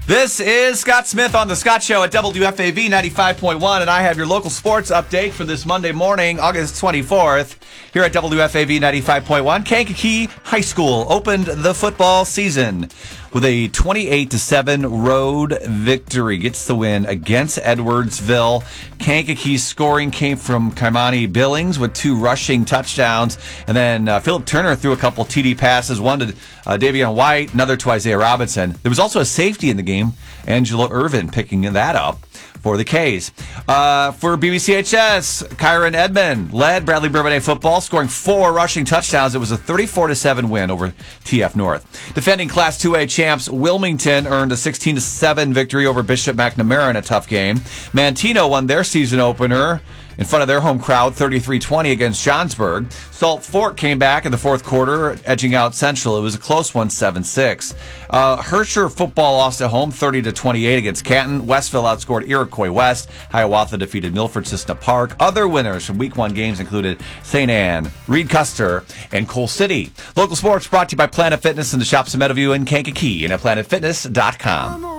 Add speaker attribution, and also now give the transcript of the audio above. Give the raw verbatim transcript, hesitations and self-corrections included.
Speaker 1: This is Scott Smith on The Scott Show at W F A V ninety-five point one, and I have your local sports update for this Monday morning, August twenty-fourth, here at W F A V ninety-five point one. Kankakee High School opened the football season with a twenty-eight to seven road victory. Gets the win against Edwardsville. Kankakee's scoring came from Kaimani Billings with two rushing touchdowns, and then uh, Philip Turner threw a couple T D passes, one to uh, Davion White, another to Isaiah Robinson. There was also a safety in the game, Angela Irvin picking that up for the K's. Uh, for B B C H S, Kyron Edmond led Bradley Bourbonnais football, scoring four rushing touchdowns. It was a thirty-four to seven win over T F North. Defending Class two A champs Wilmington earned a sixteen to seven victory over Bishop McNamara in a tough game. Mantino won their season opener in front of their home crowd, thirty-three twenty against Johnsburg. Salt Fork came back in the fourth quarter, edging out Central. It was a close one, seven six. Uh, Herscher football lost at home, thirty to twenty-eight against Canton. Westville outscored Iroquois West. Hiawatha defeated Milford Cissna Park. Other winners from week one games included Saint Anne, Reed Custer, and Coal City. Local sports brought to you by Planet Fitness and the shops in Meadowview and Kankakee and at planet fitness dot com.